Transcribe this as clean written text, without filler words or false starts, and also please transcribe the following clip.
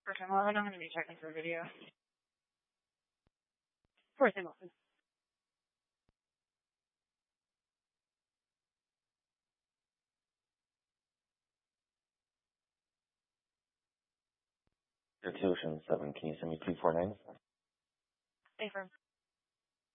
For 10-11, I'm going to be checking for video. For 10-11. Ocean 7, can you send me 249? Affirm.